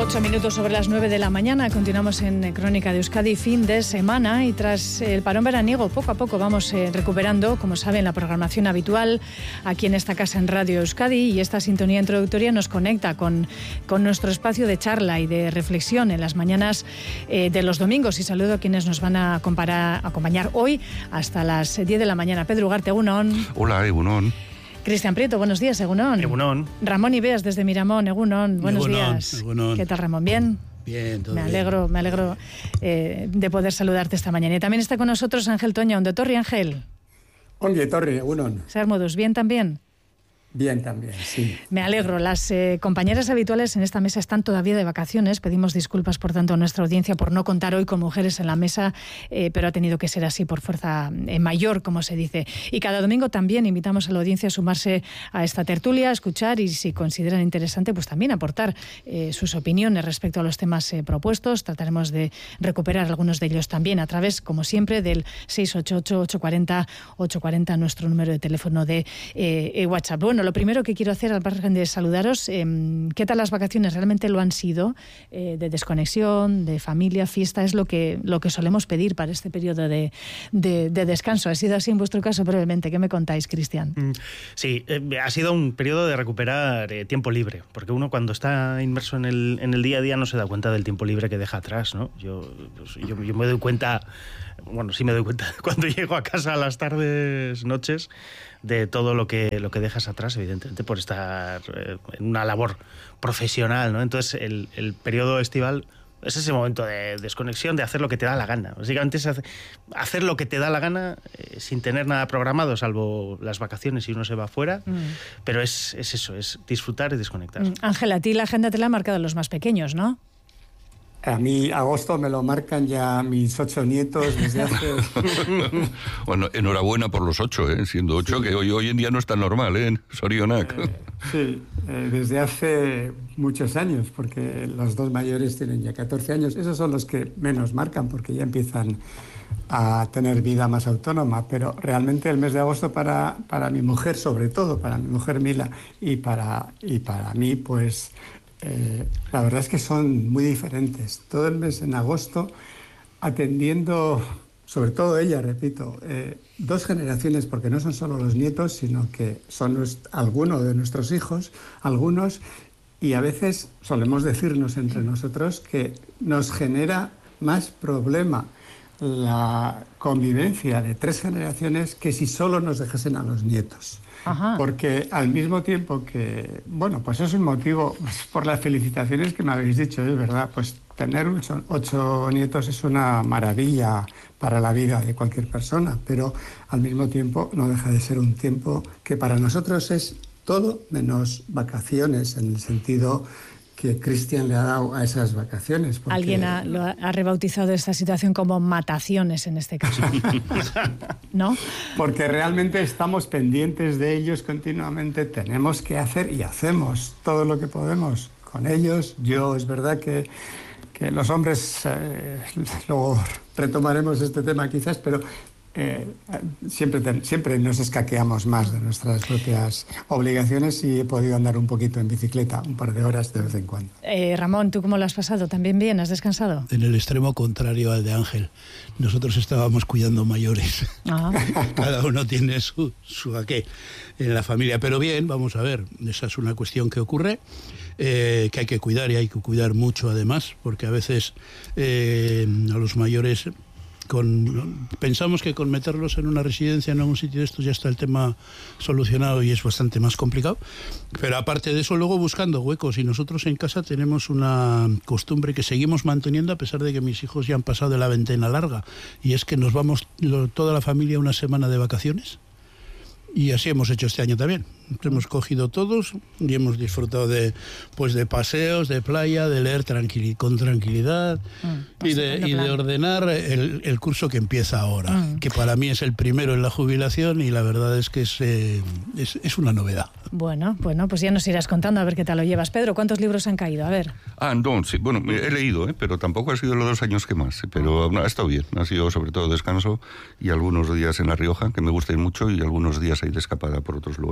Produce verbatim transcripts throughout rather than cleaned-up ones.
Ocho minutos sobre las nueve de la mañana. Continuamos en Crónica de Euskadi, fin de semana, y tras el parón veraniego poco a poco vamos eh, recuperando, como saben, la programación habitual aquí en esta casa en Radio Euskadi, y esta sintonía introductoria nos conecta con, con nuestro espacio de charla y de reflexión en las mañanas eh, de los domingos, y saludo a quienes nos van a comparar, acompañar hoy hasta las diez de la mañana. Pedro Ugarte, egunon. Hola, egunon. Cristian Prieto, buenos días, egunon. Egunon. Ramón Ibeas desde Miramón, egunon, buenos Egunon, días. egunon. ¿Qué tal, Ramón? ¿Bien? Bien, todo me bien. alegro, me alegro eh, de poder saludarte esta mañana. Y también está con nosotros Ángel Toña, Ondo Torri. Ángel. Ongi Torri, egunon. Sermodus, ¿bien también? Bien también, sí. Me alegro. Las eh, compañeras habituales en esta mesa están todavía de vacaciones. Pedimos disculpas, por tanto, a nuestra audiencia por no contar hoy con mujeres en la mesa, eh, pero ha tenido que ser así por fuerza eh, mayor, como se dice. Y cada domingo también invitamos a la audiencia a sumarse a esta tertulia, a escuchar y, si consideran interesante, pues también aportar eh, sus opiniones respecto a los temas eh, propuestos. Trataremos de recuperar algunos de ellos también a través, como siempre, del seis ocho ocho, ocho cuatro cero, ocho cuatro cero, nuestro número de teléfono de eh, WhatsApp. Bueno, lo primero que quiero hacer, al margen de saludaros, eh, ¿qué tal las vacaciones? ¿Realmente lo han sido? Eh, de desconexión, de familia, fiesta, es lo que, lo que solemos pedir para este periodo de, de, de descanso. ¿Ha sido así en vuestro caso brevemente? ¿Qué me contáis, Cristian? Sí, eh, ha sido un periodo de recuperar eh, tiempo libre, porque uno cuando está inmerso en el, en el día a día no se da cuenta del tiempo libre que deja atrás, ¿no? Yo, pues, yo, yo me doy cuenta, bueno, sí me doy cuenta cuando llego a casa a las tardes, noches, de todo lo que, lo que dejas atrás, evidentemente, por estar eh, en una labor profesional, ¿no? Entonces, el, el periodo estival es ese momento de desconexión, de hacer lo que te da la gana. Básicamente es hacer lo que te da la gana eh, sin tener nada programado, salvo las vacaciones si uno se va fuera, mm. pero es, es eso, es disfrutar y desconectar. Ángela, mm. a ti la agenda te la han marcado los más pequeños, ¿no? A mí agosto me lo marcan ya mis ocho nietos desde hace... Bueno, enhorabuena por los ocho, ¿eh? Siendo ocho, sí. Que hoy, hoy en día no es tan normal, ¿eh? Sorionak. Eh, sí, eh, desde hace muchos años, porque los dos mayores tienen ya catorce años. Esos son los que menos marcan, porque ya empiezan a tener vida más autónoma. Pero realmente el mes de agosto para, para mi mujer, sobre todo, para mi mujer Mila, y para, y para mí, pues... Eh, la verdad es que son muy diferentes. Todo el mes en agosto, atendiendo, sobre todo ella, repito, eh, dos generaciones, porque no son solo los nietos, sino que son nuest- algunos de nuestros hijos, algunos, y a veces solemos decirnos entre nosotros que nos genera más problema la convivencia de tres generaciones que si solo nos dejasen a los nietos. Ajá. Porque al mismo tiempo que, bueno, pues es un motivo, pues, por las felicitaciones que me habéis dicho, es verdad, pues tener ocho, ocho nietos es una maravilla para la vida de cualquier persona, pero al mismo tiempo no deja de ser un tiempo que para nosotros es todo menos vacaciones, en el sentido que Cristian le ha dado a esas vacaciones. Porque... Alguien ha, lo ha, ha rebautizado esta situación como mataciones en este caso, ¿no? Porque realmente estamos pendientes de ellos continuamente, tenemos que hacer y hacemos todo lo que podemos con ellos. Yo, es verdad que, que los hombres, eh, luego retomaremos este tema quizás, pero... Eh, siempre, ten, siempre nos escaqueamos más de nuestras propias obligaciones y he podido andar un poquito en bicicleta, un par de horas de vez en cuando. Eh, Ramón, ¿tú cómo lo has pasado? ¿También bien? ¿Has descansado? En el extremo contrario al de Ángel. Nosotros estábamos cuidando mayores. Ah. Cada uno tiene su, su aqué en la familia. Pero bien, vamos a ver, esa es una cuestión que ocurre, eh, que hay que cuidar y hay que cuidar mucho además, porque a veces eh, a los mayores... Con, pensamos que con meterlos en una residencia, en algún sitio de estos, ya está el tema solucionado y es bastante más complicado. Pero aparte de eso, luego buscando huecos. Y nosotros en casa tenemos una costumbre que seguimos manteniendo a pesar de que mis hijos ya han pasado de la veintena larga. Y es que nos vamos lo, toda la familia una semana de vacaciones. Y así hemos hecho este año también. Hemos cogido todos y hemos disfrutado de, pues de paseos, de playa, de leer tranquil- con tranquilidad mm, y, de, y de ordenar el, el curso que empieza ahora, mm. que para mí es el primero en la jubilación y la verdad es que es, eh, es, es una novedad. Bueno, bueno, pues ya nos irás contando a ver qué tal lo llevas. Pedro, ¿cuántos libros han caído? A ver. Ah, no, sí, bueno, he leído, ¿eh? Pero tampoco ha sido los dos años que más, pero no, ha estado bien. Ha sido sobre todo descanso y algunos días en La Rioja, que me gusta ir mucho, y algunos días ahí de escapada por otros lugares.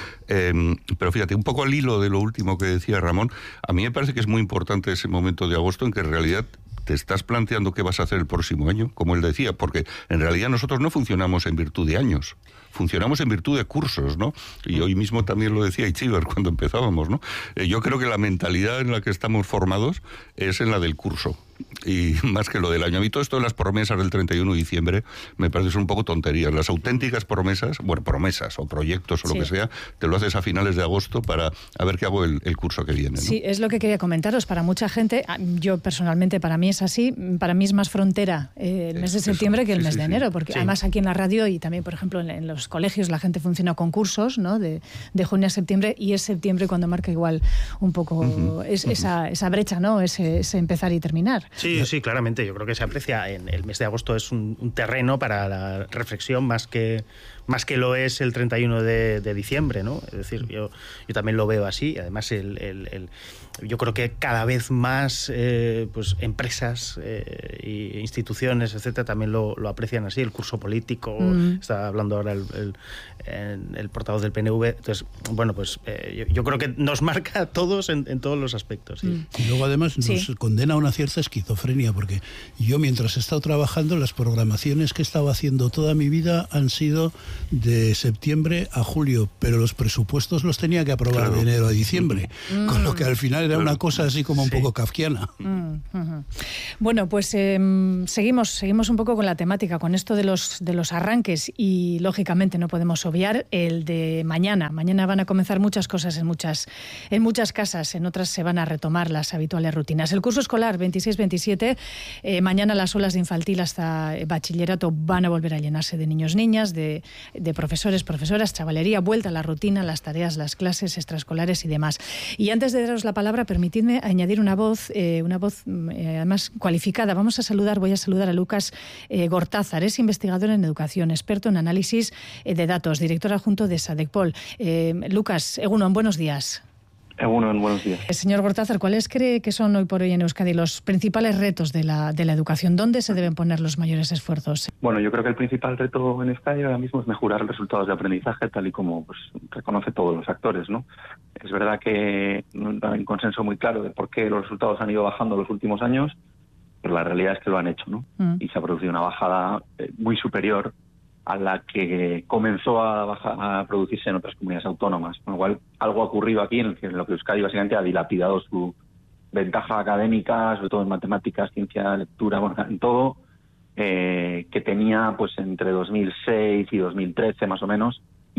Eh, pero fíjate, un poco al hilo de lo último que decía Ramón, a mí me parece que es muy importante ese momento de agosto en que en realidad te estás planteando qué vas a hacer el próximo año, como él decía, porque en realidad nosotros no funcionamos en virtud de años, funcionamos en virtud de cursos, ¿no? Y hoy mismo también lo decía Itziber cuando empezábamos, ¿no? Eh, yo creo que la mentalidad en la que estamos formados es en la del curso, y más que lo del año. A mí todo esto de las promesas del treinta y uno de diciembre me parece son un poco tonterías. Las auténticas promesas, bueno, promesas o proyectos o sí. lo que sea, te lo haces a finales de agosto para a ver qué hago el, el curso que viene, ¿no? Sí, es lo que quería comentaros. Para mucha gente, yo personalmente, para mí es así, para mí es más frontera eh, el mes de septiembre Eso. que el sí, mes sí, de enero, porque sí. además aquí en la radio y también, por ejemplo, en, en los colegios la gente funciona con cursos, ¿no? De, de junio a septiembre, y es septiembre cuando marca igual un poco uh-huh, es, uh-huh. esa, esa brecha, ¿no? Ese, ese empezar y terminar. Sí, sí, claramente. Yo creo que se aprecia. En el mes de agosto es un, un terreno para la reflexión más que más que lo es el treinta y uno de, de diciembre, ¿no? Es decir, yo, yo también lo veo así. Además, el, el, el, yo creo que cada vez más eh, pues empresas eh, e instituciones, etcétera, también lo, lo aprecian así. El curso político, mm. está hablando ahora el, el, el, el portavoz del P N V. Entonces, bueno, pues eh, yo, yo creo que nos marca a todos en, en todos los aspectos. ¿Sí? Mm. Y luego además nos sí. condena a una cierta esquizofrenia, porque yo mientras he estado trabajando, las programaciones que he estado haciendo toda mi vida han sido de septiembre a julio, pero los presupuestos los tenía que aprobar claro. de enero a diciembre, mm. con lo que al final era claro. una cosa así como un sí. poco kafkiana. Mm. Uh-huh. Bueno, pues eh, seguimos, seguimos un poco con la temática, con esto de los, de los arranques, y lógicamente no podemos obviar el de mañana. Mañana van a comenzar muchas cosas en muchas, en muchas casas, en otras se van a retomar las habituales rutinas. El curso escolar veintiséis veintisiete, eh, mañana las aulas de infantil hasta bachillerato van a volver a llenarse de niños, niñas, de de profesores, profesoras, chavalería, vuelta a la rutina, las tareas, las clases extraescolares y demás. Y antes de daros la palabra, permitidme añadir una voz, eh, una voz eh, además cualificada. Vamos a saludar, voy a saludar a Lucas eh, Gortázar, es investigador en educación, experto en análisis eh, de datos, director adjunto de SADECPOL. Eh, Lucas, Egunon, buenos días. Bueno, buenos días. Señor Gortázar, ¿cuáles cree que son hoy por hoy en Euskadi los principales retos de la, de la educación? ¿Dónde se deben poner los mayores esfuerzos? Bueno, yo creo que el principal reto en Euskadi ahora mismo es mejorar los resultados de aprendizaje, tal y como pues, reconoce todos los actores, ¿no? Es verdad que no hay un consenso muy claro de por qué los resultados han ido bajando los últimos años, pero la realidad es que lo han hecho, ¿no? Mm. Y se ha producido una bajada muy superior a la que comenzó a, bajar, a producirse en otras comunidades autónomas. Con lo cual, algo ha ocurrido aquí en, el que, en lo que Euskadi básicamente ha dilapidado su ventaja académica, sobre todo en matemáticas, ciencia, lectura, bueno, en todo, eh, que tenía pues entre dos mil seis y dos mil trece más o menos,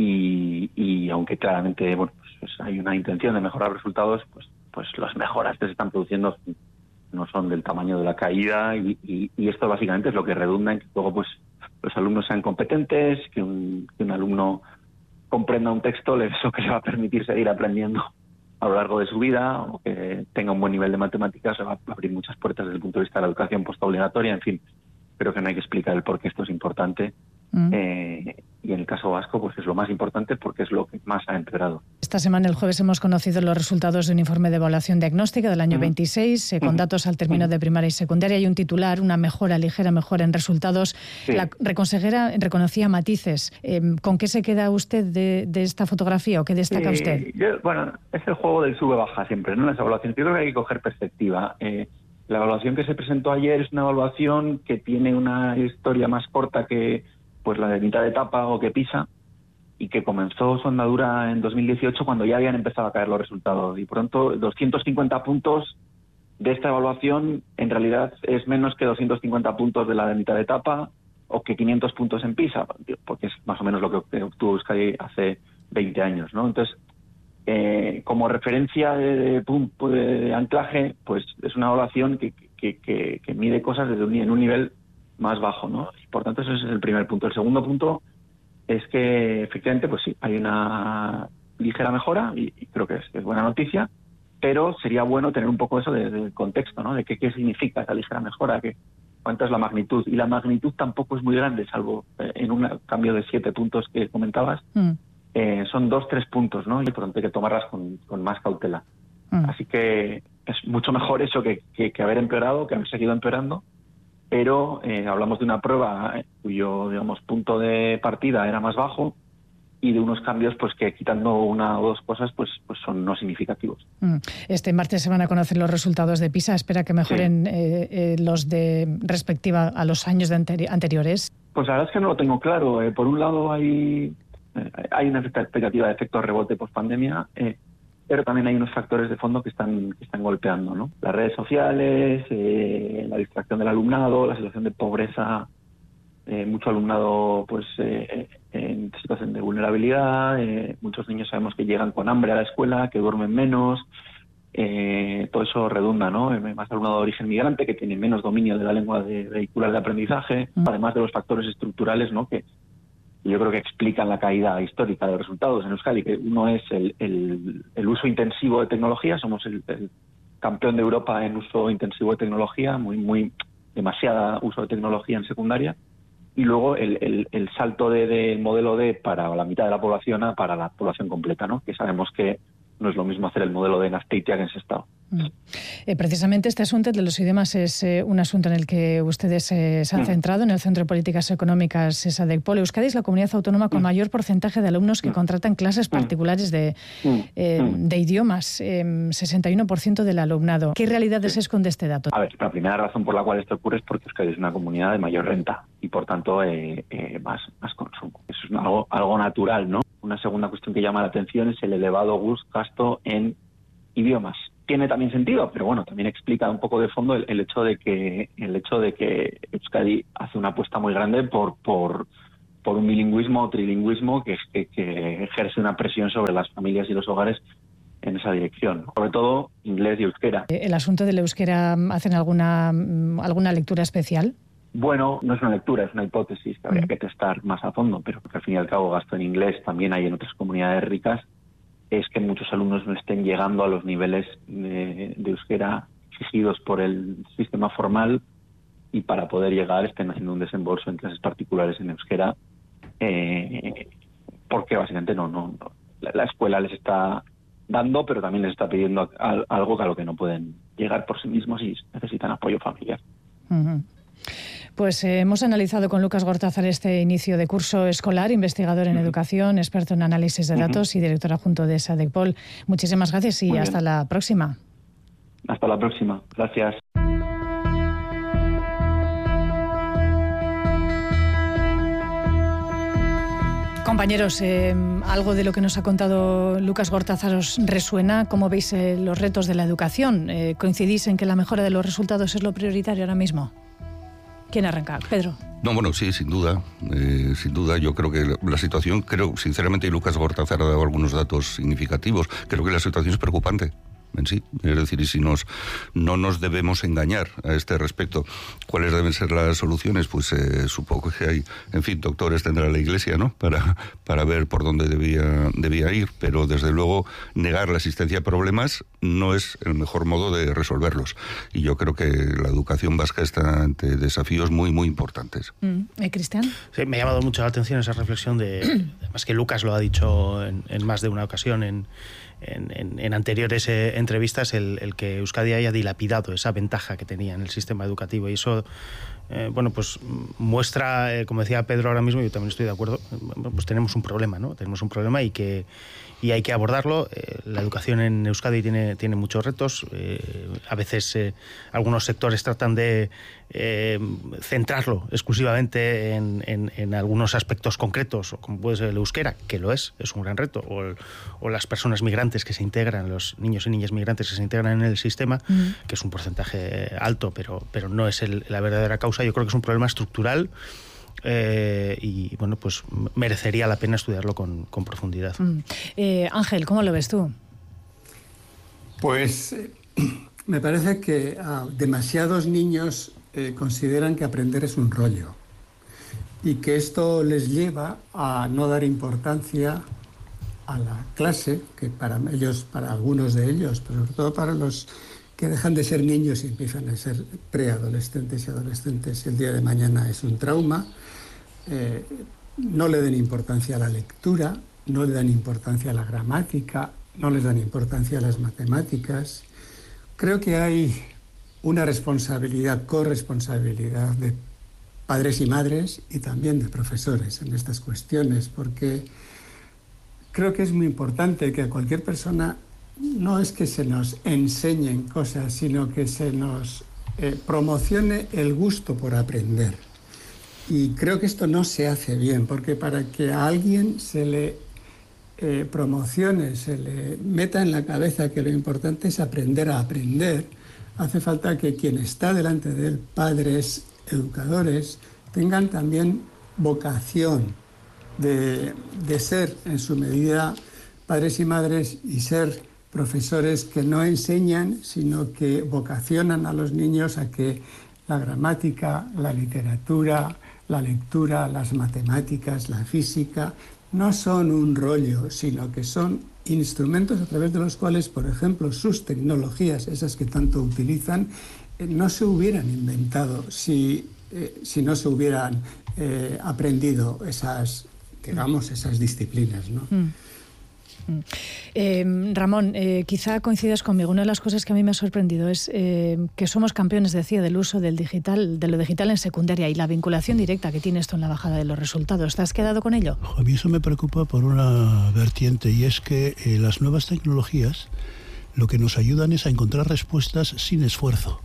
y, y aunque claramente bueno, pues, hay una intención de mejorar resultados, pues, pues las mejoras que se están produciendo no son del tamaño de la caída, y, y, y esto básicamente es lo que redunda en que luego pues los alumnos sean competentes, que un, que un alumno comprenda un texto, eso que le va a permitir seguir aprendiendo a lo largo de su vida, o que tenga un buen nivel de matemáticas, le va a abrir muchas puertas desde el punto de vista de la educación postobligatoria, en fin. Creo que no hay que explicar el por qué esto es importante. Mm. Eh, y en el caso vasco, pues es lo más importante porque es lo que más ha empeorado. Esta semana, el jueves, hemos conocido los resultados de un informe de evaluación diagnóstica del año uh-huh. veintiséis, eh, con uh-huh. datos al término uh-huh. de primaria y secundaria. Hay un titular, una mejora, ligera mejora en resultados. Sí. La reconsejera reconocía matices. Eh, ¿Con qué se queda usted de, de esta fotografía o qué destaca sí, usted? Yo, bueno, es el juego del sube-baja siempre, ¿no? Las evaluaciones. Yo creo que hay que coger perspectiva. Eh, la evaluación que se presentó ayer es una evaluación que tiene una historia más corta que pues la de mitad de etapa o que PISA, y que comenzó su andadura en dos mil dieciocho cuando ya habían empezado a caer los resultados. Y pronto doscientos cincuenta puntos de esta evaluación en realidad es menos que doscientos cincuenta puntos de la de mitad de etapa o que quinientos puntos en PISA, porque es más o menos lo que obtuvo Euskadi hace veinte años, ¿no? Entonces, eh, como referencia de, de punto de, de anclaje, pues es una evaluación que, que, que, que mide cosas desde un, en un nivel más bajo, ¿no? Y por tanto, ese es el primer punto. El segundo punto es que, efectivamente, pues sí, hay una ligera mejora y, y creo que es, es buena noticia, pero sería bueno tener un poco eso de, de contexto, ¿no? De qué, qué significa esa ligera mejora, que, cuánta es la magnitud. Y la magnitud tampoco es muy grande, salvo eh, en un cambio de siete puntos que comentabas. Mm. Eh, son dos, tres puntos, ¿no? Y por tanto hay que tomarlas con, con más cautela. Mm. Así que es mucho mejor eso que, que, que haber empeorado, que haber seguido empeorando. Pero eh, hablamos de una prueba cuyo, digamos, punto de partida era más bajo y de unos cambios pues que quitando una o dos cosas pues pues son no significativos. Este martes se van a conocer los resultados de PISA. ¿Espera que mejoren sí. eh, eh, los de respectiva a los años de anteri- anteriores? Pues la verdad es que no lo tengo claro. Eh, por un lado hay eh, hay una expectativa de efecto rebote post pandemia, eh, pero también hay unos factores de fondo que están que están golpeando, ¿no? Las redes sociales, eh, la distracción del alumnado, la situación de pobreza. Eh, mucho alumnado pues eh, en situación de vulnerabilidad, eh, muchos niños sabemos que llegan con hambre a la escuela, que duermen menos, eh, todo eso redunda, ¿no? Más alumnado de origen migrante que tiene menos dominio de la lengua de, vehicular de aprendizaje, mm. además de los factores estructurales, ¿no? Que yo creo que explican la caída histórica de los resultados en Euskadi, que uno es el, el, el uso intensivo de tecnología, somos el, el campeón de Europa en uso intensivo de tecnología, muy muy demasiada uso de tecnología en secundaria. Y luego el, el, el salto de, de modelo D para la mitad de la población a para la población completa, ¿no? Que sabemos que no es lo mismo hacer el modelo de en Azpeitia que en Sestao. Mm. Eh, precisamente este asunto de los idiomas es eh, un asunto en el que ustedes eh, se han mm. centrado en el Centro de Políticas Económicas SADECPOL. Euskadi es la comunidad autónoma con mm. mayor porcentaje de alumnos que mm. contratan clases particulares de, eh, mm. de idiomas, eh, sesenta y uno por ciento del alumnado. ¿Qué realidades sí. esconde este dato? A ver, la primera razón por la cual esto ocurre es porque Euskadi es una comunidad de mayor renta y por tanto eh, eh, más, más consumo. Eso es algo, algo natural, ¿no? Una segunda cuestión que llama la atención es el elevado gasto en idiomas. Tiene también sentido, pero bueno, también explica un poco de fondo el, el hecho de que el hecho de que Euskadi hace una apuesta muy grande por por por un bilingüismo o trilingüismo que, que, que ejerce una presión sobre las familias y los hogares en esa dirección, sobre todo inglés y euskera. ¿El asunto del euskera hacen alguna alguna lectura especial? Bueno, no es una lectura, es una hipótesis que habría que testar más a fondo, pero que al fin y al cabo gasto en inglés también hay en otras comunidades ricas, es que muchos alumnos no estén llegando a los niveles de, de euskera exigidos por el sistema formal y para poder llegar estén haciendo un desembolso en clases particulares en euskera, eh, porque básicamente no, no, no la, la escuela les está dando, pero también les está pidiendo a, a, algo a lo que no pueden llegar por sí mismos y necesitan apoyo familiar. Uh-huh. Pues eh, hemos analizado con Lucas Gortázar este inicio de curso escolar, investigador en uh-huh. educación, experto en análisis de datos uh-huh. y director adjunto de SADECPOL. Muchísimas gracias y hasta la próxima. Hasta la próxima. Gracias. Compañeros, eh, ¿algo de lo que nos ha contado Lucas Gortázar os resuena? ¿Cómo veis eh, los retos de la educación? Eh, ¿Coincidís en que la mejora de los resultados es lo prioritario ahora mismo? ¿Quién arranca? Pedro. No, bueno, sí, sin duda. Eh, sin duda, yo creo que la, la situación, creo, sinceramente, y Lucas Gortázar ha dado algunos datos significativos, creo que la situación es preocupante en sí. Es decir, y si nos, no nos debemos engañar a este respecto, ¿cuáles deben ser las soluciones? Pues eh, supongo que hay, en fin, doctores tendrá la Iglesia, ¿no? Para, para ver por dónde debía, debía ir, pero desde luego negar la existencia de problemas no es el mejor modo de resolverlos. Y yo creo que la educación vasca está ante desafíos muy, muy importantes. Mm. ¿Eh, Cristian? Sí, me ha llamado mucho la atención esa reflexión de, además que Lucas lo ha dicho en, en más de una ocasión en En, en, en anteriores eh, entrevistas, el, el que Euskadi haya dilapidado esa ventaja que tenía en el sistema educativo, y eso eh, bueno, pues muestra, eh, como decía Pedro ahora mismo, yo también estoy de acuerdo, pues tenemos un problema, ¿no? Tenemos un problema y que y hay que abordarlo. Eh, la educación en Euskadi tiene, tiene muchos retos. Eh, a veces eh, algunos sectores tratan de eh, centrarlo exclusivamente en, en, en algunos aspectos concretos, como puede ser el euskera, que lo es, es un gran reto, o, el, o las personas migrantes que se integran, los niños y niñas migrantes que se integran en el sistema, mm. que es un porcentaje alto, pero, pero no es el, la verdadera causa. Yo creo que es un problema estructural. Eh, y bueno, pues merecería la pena estudiarlo con, con profundidad. Mm. Eh, Ángel, ¿cómo lo ves tú? Pues eh, me parece que ah, demasiados niños eh, consideran que aprender es un rollo y que esto les lleva a no dar importancia a la clase, que para ellos, para algunos de ellos, pero sobre todo para los que dejan de ser niños y empiezan a ser preadolescentes y adolescentes, el día de mañana es un trauma. Eh, no le den importancia a la lectura, no le dan importancia a la gramática, no les dan importancia a las matemáticas. Creo que hay una responsabilidad, corresponsabilidad de padres y madres y también de profesores en estas cuestiones, porque creo que es muy importante que a cualquier persona no es que se nos enseñen cosas, sino que se nos eh, promocione el gusto por aprender. Y creo que esto no se hace bien, porque para que a alguien se le eh, promocione, se le meta en la cabeza que lo importante es aprender a aprender, hace falta que quien está delante de él, padres, educadores, tengan también vocación de, de ser, en su medida, padres y madres y ser profesores que no enseñan, sino que vocacionan a los niños a que la gramática, la literatura, la lectura, las matemáticas, la física, no son un rollo, sino que son instrumentos a través de los cuales, por ejemplo, sus tecnologías, esas que tanto utilizan, eh, no se hubieran inventado si, eh, si no se hubieran eh, aprendido esas, digamos, esas disciplinas, ¿no? Mm. Eh, Ramón, eh, quizá coincidas conmigo. Una de las cosas que a mí me ha sorprendido es eh, que somos campeones, decía, del uso del digital, de lo digital en secundaria y la vinculación directa que tiene esto en la bajada de los resultados. ¿Te has quedado con ello? A mí eso me preocupa por una vertiente, y es que eh, las nuevas tecnologías lo que nos ayudan es a encontrar respuestas sin esfuerzo.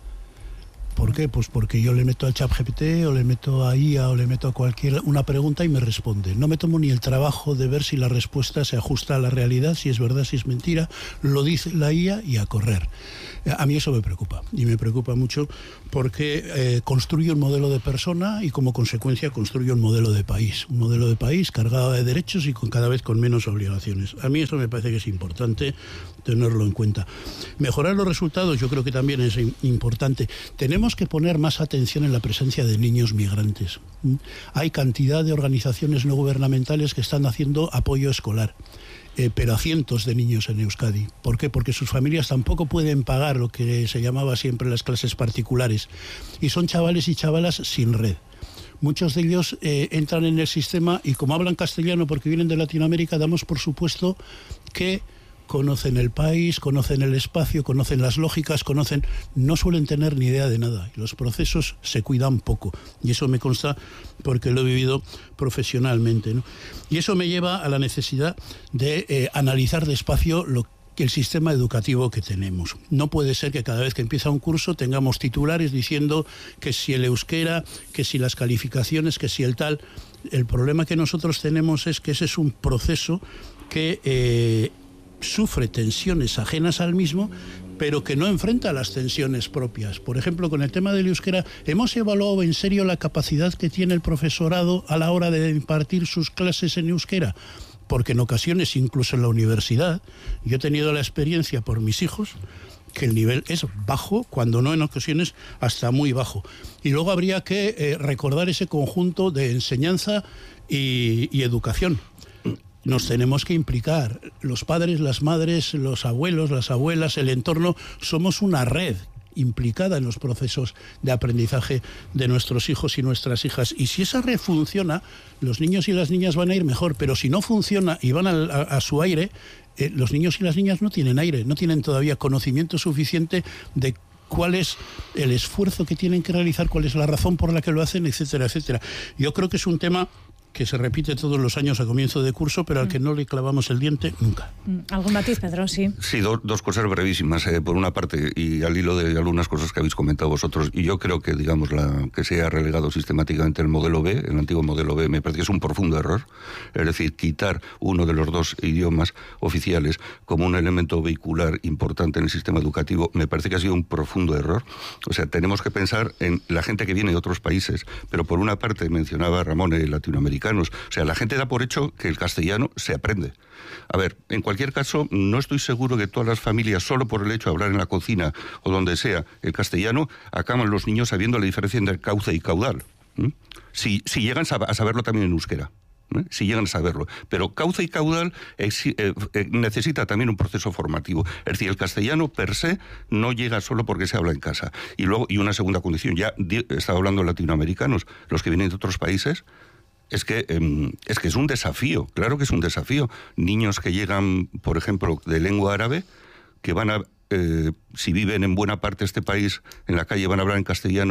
¿Por qué? Pues porque yo le meto al ChatGPT o le meto a I A o le meto a cualquier una pregunta y me responde. No me tomo ni el trabajo de ver si la respuesta se ajusta a la realidad, si es verdad, si es mentira. Lo dice la I A y a correr. A mí eso me preocupa, y me preocupa mucho porque eh, construye un modelo de persona y como consecuencia construye un modelo de país. Un modelo de país cargado de derechos y con cada vez con menos obligaciones. A mí eso me parece que es importante tenerlo en cuenta. Mejorar los resultados yo creo que también es importante. Tenemos que poner más atención en la presencia de niños migrantes. Hay cantidad de organizaciones no gubernamentales que están haciendo apoyo escolar. Eh, pero a cientos de niños en Euskadi. ¿Por qué? Porque sus familias tampoco pueden pagar lo que se llamaba siempre las clases particulares. Y son chavales y chavalas sin red. Muchos de ellos eh, entran en el sistema y como hablan castellano porque vienen de Latinoamérica, damos por supuesto que conocen el país, conocen el espacio, conocen las lógicas, conocen, no suelen tener ni idea de nada. Y los procesos se cuidan poco. Y eso me consta porque lo he vivido profesionalmente, ¿no? Y eso me lleva a la necesidad de eh, analizar despacio lo que el sistema educativo que tenemos. No puede ser que cada vez que empieza un curso tengamos titulares diciendo que si el euskera, que si las calificaciones, que si el tal. El problema que nosotros tenemos es que ese es un proceso que eh, sufre tensiones ajenas al mismo, pero que no enfrenta las tensiones propias. Por ejemplo, con el tema del euskera, ¿hemos evaluado en serio la capacidad que tiene el profesorado a la hora de impartir sus clases en euskera? Porque en ocasiones, incluso en la universidad, yo he tenido la experiencia por mis hijos, que el nivel es bajo, cuando no en ocasiones hasta muy bajo. Y luego habría que eh, recordar ese conjunto de enseñanza y, y educación. Nos tenemos que implicar, los padres, las madres, los abuelos, las abuelas, el entorno, somos una red implicada en los procesos de aprendizaje de nuestros hijos y nuestras hijas. Y si esa red funciona, los niños y las niñas van a ir mejor, pero si no funciona y van a, a, a su aire, eh, los niños y las niñas no tienen aire, no tienen todavía conocimiento suficiente de cuál es el esfuerzo que tienen que realizar, cuál es la razón por la que lo hacen, etcétera, etcétera. Yo creo que es un tema que se repite todos los años a comienzo de curso, pero al que no le clavamos el diente nunca. ¿Algún matiz, Pedro? Sí. Sí, do, dos cosas brevísimas. Eh, por una parte, y al hilo de algunas cosas que habéis comentado vosotros, y yo creo que, digamos, la que se ha relegado sistemáticamente el modelo B, el antiguo modelo B, me parece que es un profundo error. Es decir, quitar uno de los dos idiomas oficiales como un elemento vehicular importante en el sistema educativo, me parece que ha sido un profundo error. O sea, tenemos que pensar en la gente que viene de otros países, pero por una parte, mencionaba Ramón, el latinoamericano. O sea, la gente da por hecho que el castellano se aprende. A ver, en cualquier caso, no estoy seguro que todas las familias, solo por el hecho de hablar en la cocina o donde sea el castellano, acaban los niños sabiendo la diferencia entre cauce y caudal. ¿Mm? Si, si llegan a saberlo también en euskera. ¿Eh? Si llegan a saberlo. Pero cauce y caudal eh, eh, necesita también un proceso formativo. Es decir, el castellano per se no llega solo porque se habla en casa. Y luego, y una segunda condición, ya estaba hablando de latinoamericanos, los que vienen de otros países. Es que, eh, es que es un desafío, claro que es un desafío. Niños que llegan, por ejemplo, de lengua árabe, que van a, eh, si viven en buena parte de este país, en la calle van a hablar en castellano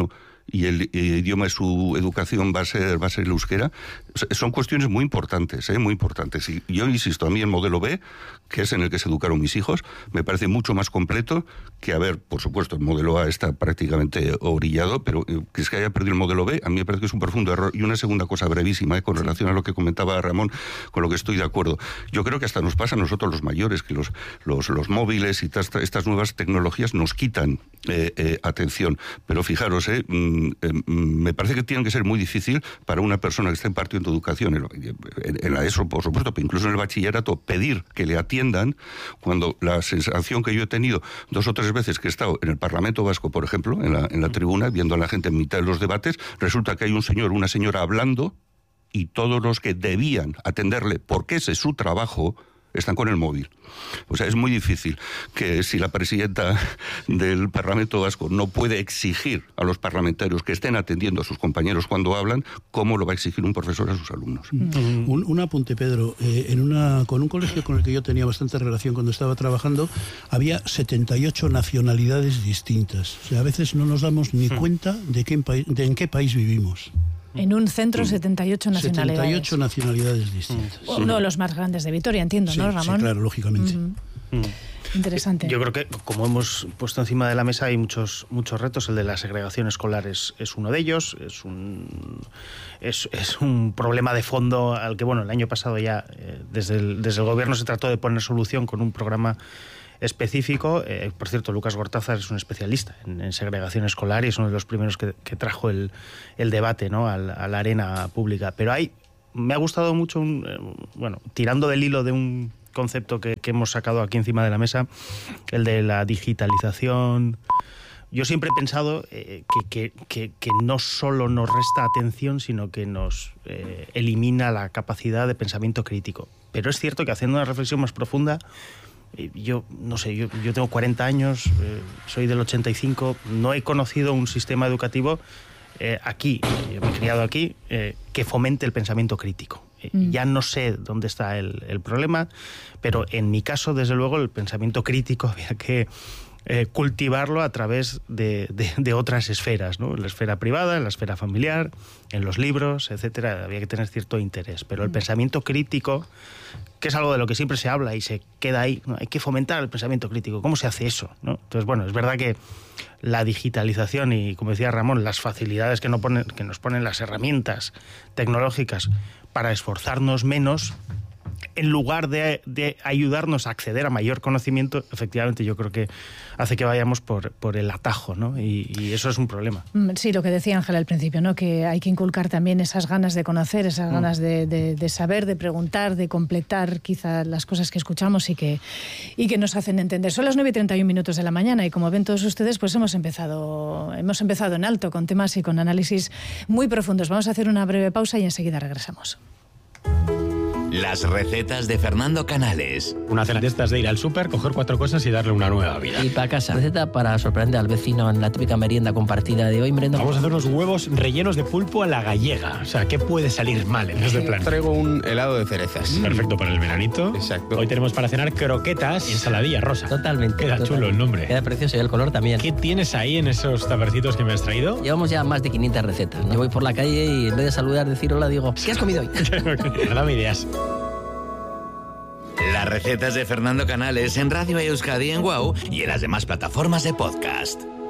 y el, el idioma de su educación va a ser va a ser el euskera, son cuestiones muy importantes, ¿eh? muy importantes. Y yo insisto, a mí el modelo B, que es en el que se educaron mis hijos, me parece mucho más completo que, a ver, por supuesto, el modelo A está prácticamente orillado, pero que es que haya perdido el modelo B, a mí me parece que es un profundo error. Y una segunda cosa brevísima, ¿eh? con relación a lo que comentaba Ramón, con lo que estoy de acuerdo. Yo creo que hasta nos pasa a nosotros los mayores, que los, los, los móviles y estas, estas nuevas tecnologías nos quitan eh, eh, atención. Pero fijaros, eh, mm, eh, me parece que tiene que ser muy difícil para una persona que está impartiendo educación, en, en, en la ESO, por supuesto, pero incluso en el bachillerato, pedir que le atiendan, cuando la sensación que yo he tenido dos o tres veces que he estado en el Parlamento Vasco, por ejemplo, en la, en la tribuna, viendo a la gente en mitad de los debates, resulta que hay un señor, una señora hablando, y todos los que debían atenderle, porque ese es su trabajo, están con el móvil. O sea, es muy difícil que si la presidenta del Parlamento Vasco no puede exigir a los parlamentarios que estén atendiendo a sus compañeros cuando hablan, ¿cómo lo va a exigir un profesor a sus alumnos? Mm. Un, un apunte, Pedro. Eh, en una, con un colegio con el que yo tenía bastante relación cuando estaba trabajando, había setenta y ocho nacionalidades distintas. O sea, a veces no nos damos ni cuenta de, qué, de en qué país vivimos. En un centro, setenta y ocho nacionalidades. setenta y ocho nacionalidades distintas. Uno de los más grandes de Vitoria, entiendo, sí, ¿no, Ramón? Sí, claro, lógicamente. Uh-huh. Mm. Interesante. Yo creo que, como hemos puesto encima de la mesa, hay muchos muchos retos. El de la segregación escolar es, es uno de ellos. Es un es, es un problema de fondo al que, bueno, el año pasado ya eh, desde, el, desde el gobierno se trató de poner solución con un programa específico. Eh, por cierto, Lucas Gortázar es un especialista en, en segregación escolar y es uno de los primeros que, que trajo el, el debate, ¿no?, a, a la arena pública. Pero hay, me ha gustado mucho, un, eh, bueno, tirando del hilo de un concepto que, que hemos sacado aquí encima de la mesa, el de la digitalización. Yo siempre he pensado eh, que, que, que, que no solo nos resta atención, sino que nos eh, elimina la capacidad de pensamiento crítico. Pero es cierto que, haciendo una reflexión más profunda, yo no sé, yo, yo tengo cuarenta años, eh, soy del ochenta y cinco, no he conocido un sistema educativo eh, aquí, yo me he criado aquí, eh, que fomente el pensamiento crítico. Eh, mm. Ya no sé dónde está el, el problema, pero en mi caso, desde luego, el pensamiento crítico había que eh, cultivarlo a través de, de, de otras esferas, ¿no? En la esfera privada, en la esfera familiar, en los libros, etcétera. Había que tener cierto interés, pero el mm. pensamiento crítico, que es algo de lo que siempre se habla y se queda ahí, ¿no? Hay que fomentar el pensamiento crítico. ¿Cómo se hace eso, ¿no? Entonces, bueno, es verdad que la digitalización y, como decía Ramón, las facilidades que nos ponen, que nos ponen las herramientas tecnológicas para esforzarnos menos, en lugar de, de ayudarnos a acceder a mayor conocimiento, efectivamente yo creo que hace que vayamos por, por el atajo, ¿no? Y, y eso es un problema. Sí, lo que decía Ángela al principio, ¿no? Que hay que inculcar también esas ganas de conocer, esas mm. ganas de, de, de saber, de preguntar, de completar quizá las cosas que escuchamos y que, y que nos hacen entender. Son las nueve y treinta y un minutos de la mañana y, como ven todos ustedes, pues hemos empezado, hemos empezado en alto, con temas y con análisis muy profundos. Vamos a hacer una breve pausa y enseguida regresamos. Las recetas de Fernando Canales. Una cena de estas de ir al súper, coger cuatro cosas y darle una nueva vida. Y para casa. Receta para sorprender al vecino en la típica merienda compartida de hoy. Merenda. Vamos a hacer unos huevos rellenos de pulpo a la gallega. O sea, ¿qué puede salir mal en este plan? Traigo un helado de cerezas. Perfecto para el veranito. Exacto. Hoy tenemos para cenar croquetas y ensaladilla rosa. Totalmente. Queda totalmente. chulo el nombre. Queda precioso y el color también. ¿Qué tienes ahí en esos tapercitos que me has traído? Llevamos ya más de quinientas recetas, ¿no? Yo voy por la calle y en vez de saludar, decir hola, digo, ¿qué has comido hoy? Dame ideas. Las recetas de Fernando Canales en Radio Euskadi, en Wow y en las demás plataformas de podcast.